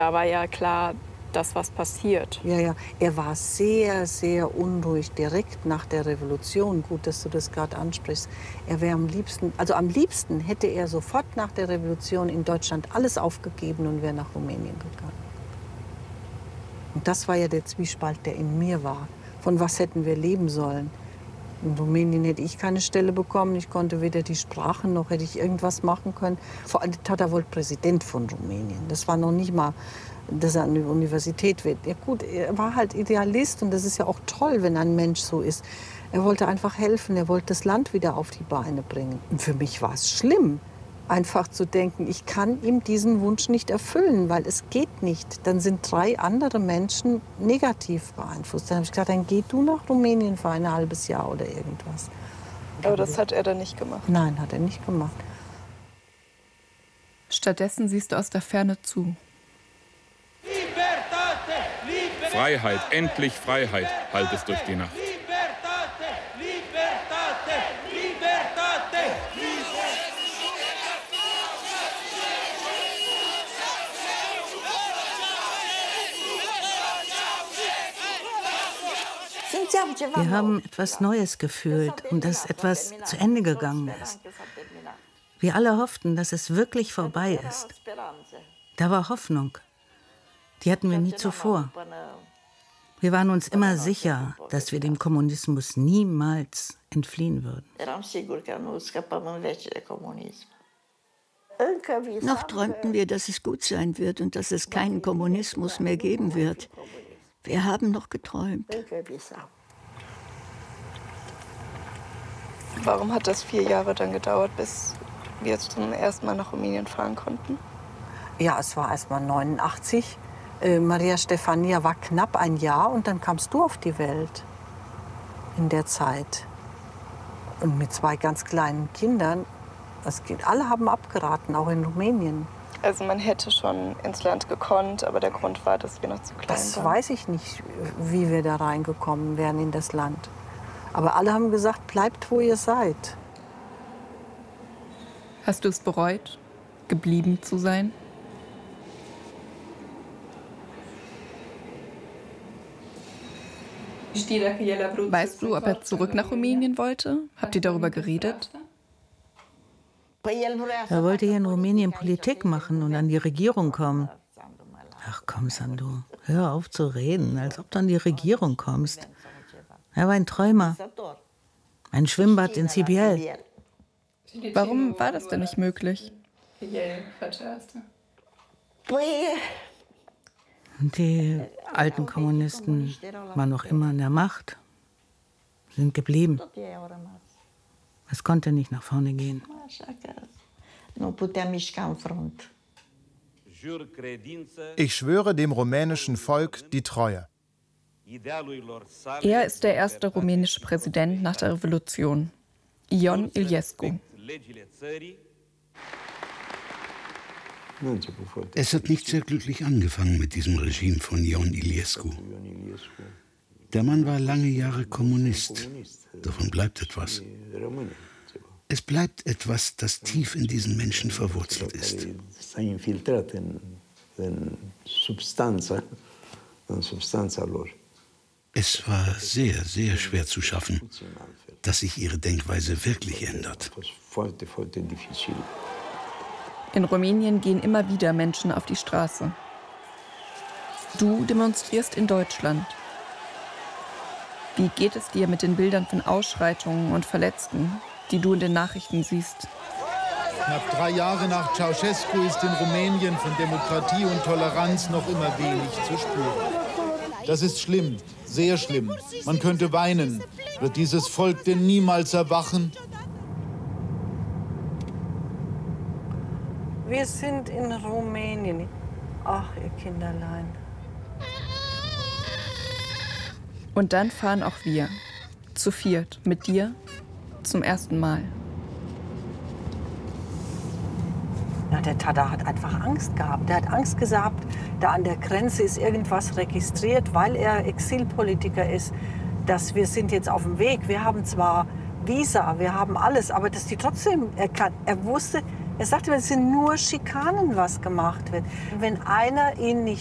Da war ja klar, dass was passiert. Ja, ja. Er war sehr, sehr unruhig direkt nach der Revolution. Gut, dass du das gerade ansprichst. Er wäre am liebsten hätte er sofort nach der Revolution in Deutschland alles aufgegeben und wäre nach Rumänien gegangen. Und das war ja der Zwiespalt, der in mir war. Von was hätten wir leben sollen? In Rumänien hätte ich keine Stelle bekommen. Ich konnte weder die Sprache noch hätte ich irgendwas machen können. Vor allem Tata wollte Präsident von Rumänien. Das war noch nicht mal, dass er an die Universität wird. Ja gut, er war halt Idealist und das ist ja auch toll, wenn ein Mensch so ist. Er wollte einfach helfen, er wollte das Land wieder auf die Beine bringen. Und für mich war es schlimm, einfach zu denken, ich kann ihm diesen Wunsch nicht erfüllen, weil es geht nicht. Dann sind 3 andere Menschen negativ beeinflusst. Dann habe ich gesagt, dann geh du nach Rumänien für ein halbes Jahr oder irgendwas. Aber das hat er dann nicht gemacht? Nein, hat er nicht gemacht. Stattdessen siehst du aus der Ferne zu. Freiheit, endlich Freiheit, hallt es durch die Nacht. Wir haben etwas Neues gefühlt und dass etwas zu Ende gegangen ist. Wir alle hofften, dass es wirklich vorbei ist. Da war Hoffnung. Die hatten wir nie zuvor. Wir waren uns immer sicher, dass wir dem Kommunismus niemals entfliehen würden. Noch träumten wir, dass es gut sein wird und dass es keinen Kommunismus mehr geben wird. Wir haben noch geträumt. Warum hat das 4 Jahre dann gedauert, bis wir zum ersten Mal nach Rumänien fahren konnten? Ja, es war erst mal 89. Maria Stefania war knapp ein Jahr und dann kamst du auf die Welt in der Zeit. Und mit 2 ganz kleinen Kindern. Alle haben abgeraten, auch in Rumänien. Also man hätte schon ins Land gekonnt, aber der Grund war, dass wir noch zu klein waren. Das weiß ich nicht, wie wir da reingekommen wären in das Land. Aber alle haben gesagt, bleibt, wo ihr seid. Hast du es bereut, geblieben zu sein? Weißt du, ob er zurück nach Rumänien wollte? Habt ihr darüber geredet? Er wollte hier in Rumänien Politik machen und an die Regierung kommen. Ach komm, Sandu, hör auf zu reden, als ob du an die Regierung kommst. Er war ein Träumer. Ein Schwimmbad in Sibiel. Warum war das denn nicht möglich? Die alten Kommunisten waren noch immer an der Macht, sind geblieben. Es konnte nicht nach vorne gehen. Ich schwöre dem rumänischen Volk die Treue. Er ist der erste rumänische Präsident nach der Revolution, Ion Iliescu. Es hat nicht sehr glücklich angefangen mit diesem Regime von Ion Iliescu. Der Mann war lange Jahre Kommunist. Davon bleibt etwas. Es bleibt etwas, das tief in diesen Menschen verwurzelt ist. Es war sehr, sehr schwer zu schaffen, dass sich ihre Denkweise wirklich ändert. In Rumänien gehen immer wieder Menschen auf die Straße. Du demonstrierst in Deutschland. Wie geht es dir mit den Bildern von Ausschreitungen und Verletzten, die du in den Nachrichten siehst? Knapp 3 Jahre nach Ceausescu ist in Rumänien von Demokratie und Toleranz noch immer wenig zu spüren. Das ist schlimm, sehr schlimm. Man könnte weinen. Wird dieses Volk denn niemals erwachen? Wir sind in Rumänien. Ach, ihr Kinderlein. Und dann fahren auch wir, zu viert, mit dir, zum ersten Mal. Ja, der Tada hat einfach Angst gehabt. Der hat Angst gehabt, da an der Grenze ist irgendwas registriert, weil er Exilpolitiker ist, dass wir sind jetzt auf dem Weg. Wir haben zwar Visa, wir haben alles, aber dass die trotzdem, er wusste, Er sagte, es sind nur Schikanen, was gemacht wird. Wenn einer ihn nicht